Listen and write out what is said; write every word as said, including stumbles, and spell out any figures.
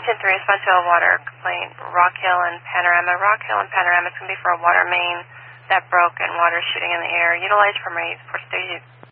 Remington three, respond to a water complaint, Rock Hill and Panorama. Rock Hill and Panorama is going to be for a water main that broke and water shooting in the air. Utilize for me for station